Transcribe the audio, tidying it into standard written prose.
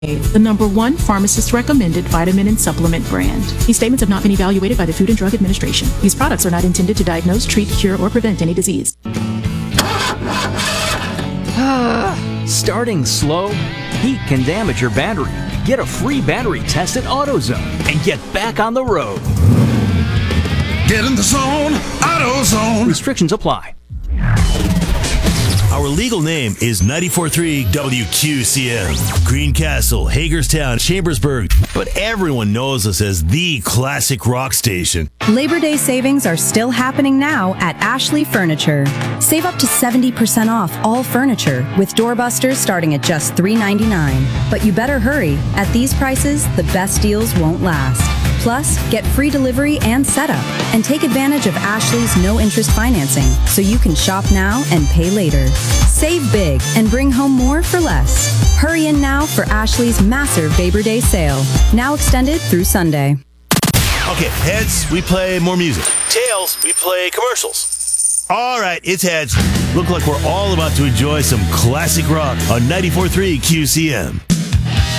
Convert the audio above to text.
The #1 pharmacist recommended vitamin and supplement brand. These statements have not been evaluated by the Food and Drug Administration. These products are not intended to diagnose, treat, cure, or prevent any disease. Starting slow? Heat can damage your battery. Get a free battery test at AutoZone and get back on the road. Get in the zone, AutoZone. Restrictions apply. Our legal name is 94.3 WQCM. Greencastle, Hagerstown, Chambersburg. But everyone knows us as the classic rock station. Labor Day savings are still happening now at Ashley Furniture. Save up to 70% off all furniture with doorbusters starting at just $3.99. But you better hurry. At these prices, the best deals won't last. Plus, get free delivery and setup. And take advantage of Ashley's no-interest financing so you can shop now and pay later. Save big and bring home more for less. Hurry in now for Ashley's massive Labor Day sale. Now extended through Sunday. Okay, heads, we play more music. Tails, we play commercials. All right, it's heads. Look like we're all about to enjoy some classic rock on 94.3 QCM.